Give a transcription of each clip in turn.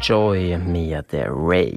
Joy med Ray.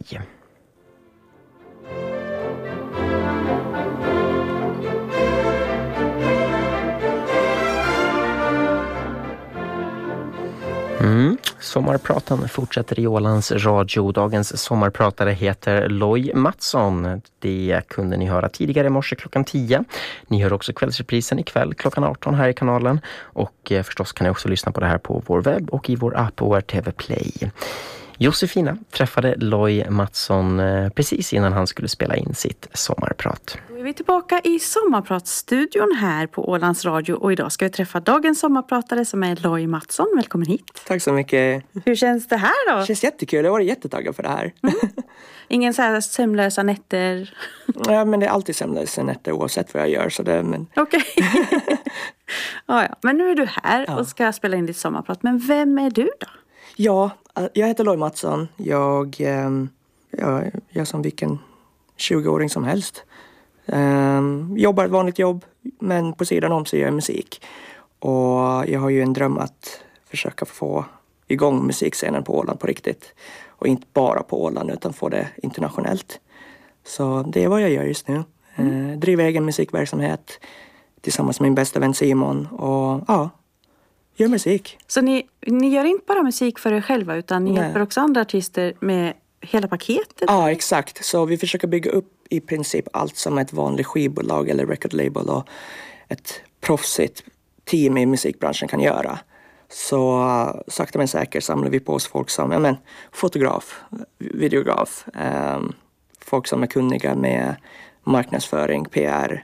Sommarpratan fortsätter i Ålands Radio. Dagens sommarpratare heter Loy Mattsson. Det kunde ni höra tidigare i morse klockan 10. Ni hör också kvällsreprisen ikväll klockan 18 här i kanalen. Och förstås kan ni också lyssna på det här på vår webb och i vår app ORTV Play. Josefina träffade Loy Mattsson precis innan han skulle spela in sitt sommarprat. Då är vi tillbaka i sommarpratstudion här på Ålands Radio och idag ska vi träffa dagens sommarpratare som är Loy Mattsson. Välkommen hit. Tack så mycket. Hur känns det här då? Det känns jättekul, jag var jättetaggad för det här. Ingen så här sömnlösa nätter? Ja, men det är alltid sömnlösa nätter oavsett vad jag gör. Så det, men... Okej. Ja. Men nu är du här och ska spela in ditt sommarprat. Men vem är du då? Ja, jag heter Loy Mattsson. Jag är som vilken 20-åring som helst. Jobbar ett vanligt jobb, men på sidan om så gör jag musik. Och jag har ju en dröm att försöka få igång musikscenen på Åland på riktigt. Och inte bara på Åland utan få det internationellt. Så det är vad jag gör just nu. Driver egen musikverksamhet tillsammans med min bästa vän Simon. Och gör musik. Så ni gör inte bara musik för er själva utan ni hjälper också andra artister med hela paketet? Ja, exakt. Så vi försöker bygga upp i princip allt som ett vanligt skivbolag eller record label och ett proffsigt team i musikbranschen kan göra. Så sakta men säkert samlar vi på oss folk som fotograf, videograf, folk som är kunniga med marknadsföring, PR.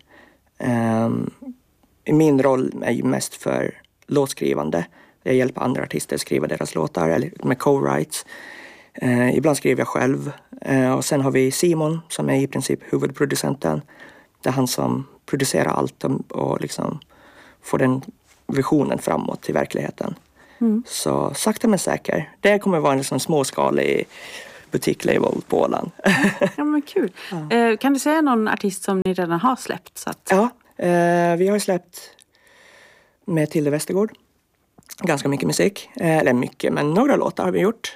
Min roll är ju mest för låtskrivande. Jag hjälper andra artister att skriva deras låtar eller med co-writes. Ibland skriver jag själv. Och sen har vi Simon som är i princip huvudproducenten. Det är han som producerar allt och liksom får den visionen framåt till verkligheten. Så sakta men säkert. Det kommer vara en liksom småskalig butiklabel på Åland. Ja, men kul. Ja. Kan du säga någon artist som ni redan har släppt? Så att... Ja, vi har släppt med Tilde Westergård. Ganska mycket musik. Eller mycket, men några låtar har vi gjort.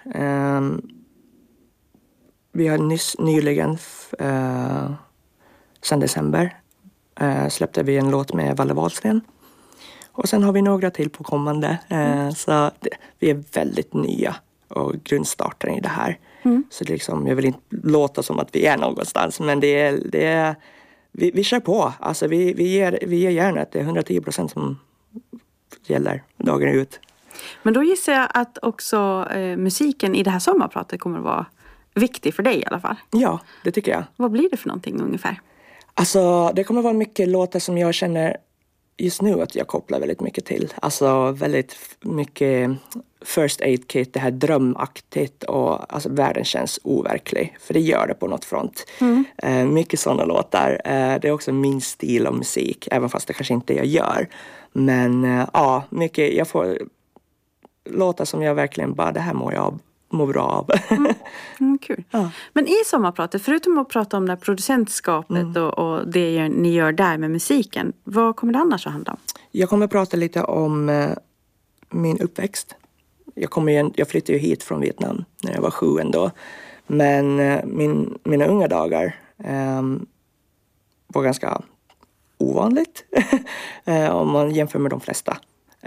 Vi har nyligen, sedan december, släppte vi en låt med Valle Wahlsten. Och sen har vi några till på kommande. Så vi är väldigt nya och grundstartare i det här. Så det liksom, jag vill inte låta som att vi är någonstans. Men vi kör på. Alltså vi ger järnet. Det är 110% som gäller dagen ut. Men då gissar jag att också musiken i det här sommarpratet kommer att vara viktig för dig i alla fall. Ja, det tycker jag. Vad blir det för någonting ungefär? Alltså det kommer vara mycket låtar som jag känner just nu att jag kopplar väldigt mycket till. Alltså väldigt mycket First Aid Kit, det här drömaktigt och alltså världen känns overklig. För det gör det på något front. Mycket sådana låtar. Det är också min stil av musik, även fast det kanske inte jag gör. Men mycket, jag får låtar som jag verkligen bara, det här mår bra av. Kul. Ja. Men i sommarpratet, förutom att prata om det här producentskapet och det ni gör där med musiken, vad kommer det annars att handla om? Jag kommer att prata lite om min uppväxt. Jag flyttade ju hit från Vietnam när jag var 7 ändå. Men mina unga dagar var ganska ovanligt om man jämför med de flesta.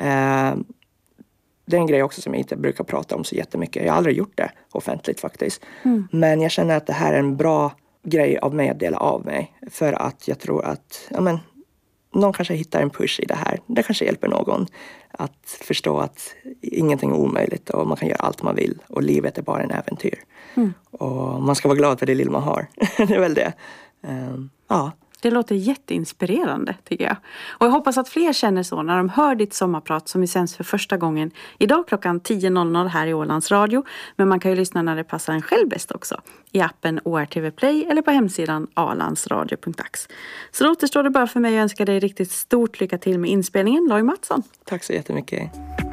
Det är en grej också som jag inte brukar prata om så jättemycket. Jag har aldrig gjort det offentligt faktiskt. Men jag känner att det här är en bra grej av mig att dela av mig. För att jag tror att någon kanske hittar en push i det här. Det kanske hjälper någon att förstå att ingenting är omöjligt och man kan göra allt man vill. Och livet är bara en äventyr. Och man ska vara glad för det lilla man har. Det är väl det. Det låter jätteinspirerande tycker jag. Och jag hoppas att fler känner så när de hör ditt sommarprat som sänds för första gången idag klockan 10.00 här i Ålands Radio. Men man kan ju lyssna när det passar en själv bäst också. I appen ORTV Play eller på hemsidan alandsradio.ax. Så då återstår det bara för mig att önska dig riktigt stort lycka till med inspelningen, Loy Mattsson. Tack så jättemycket.